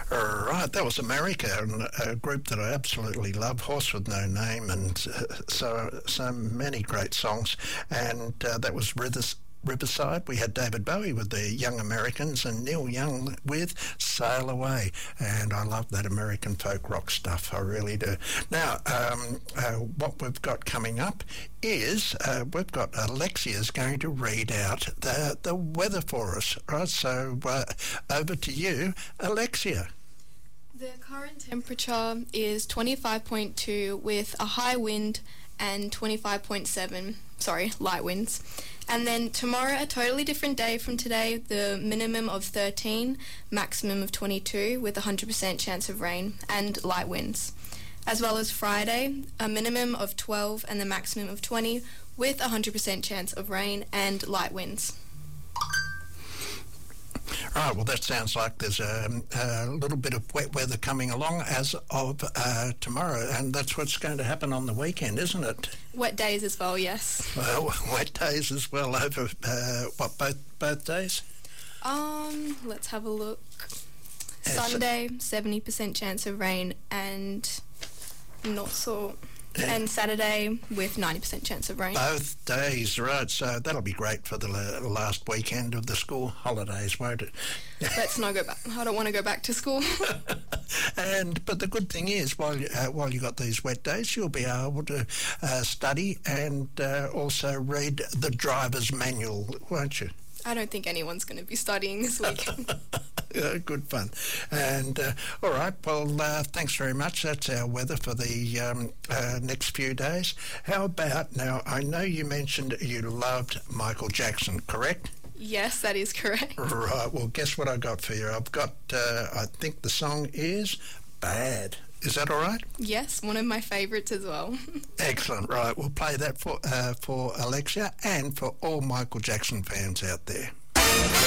Right, that was America, and a group that I absolutely love, Horse with No Name, and so many great songs. And that was Riverside. We had David Bowie with the Young Americans and Neil Young with Sail Away. And I love that American folk rock stuff. I really do. Now, what we've got coming up is we've got Alexia's going to read out the weather for us. Right, so over to you, Alexia. The current temperature is 25.2 with a high wind and 25.7, light winds. And then tomorrow, a totally different day from today, the minimum of 13, maximum of 22 with a 100% chance of rain and light winds. As well as Friday, a minimum of 12 and the maximum of 20 with a 100% chance of rain and light winds. Right, well, that sounds like there's a little bit of wet weather coming along as of tomorrow, and that's what's going to happen on the weekend, isn't it? Wet days as well, yes. Well, wet days as well over, both days? Let's have a look. Sunday, 70% chance of rain and not so... And Saturday with 90% chance of rain. Both days, right. So that'll be great for the last weekend of the school holidays, won't it? Let's not go back. I don't want to go back to school. But the good thing is, while you got these wet days, you'll be able to study and also read the driver's manual, won't you? I don't think anyone's going to be studying this weekend. Good fun. And all right, well, thanks very much. That's our weather for the next few days. How about now? I know you mentioned you loved Michael Jackson, correct? Yes, that is correct. Right. Well, guess what I got for you? I've got. I think the song is Bad. Is that all right? Yes, one of my favourites as well. Excellent. Right, we'll play that for Alexia and for all Michael Jackson fans out there.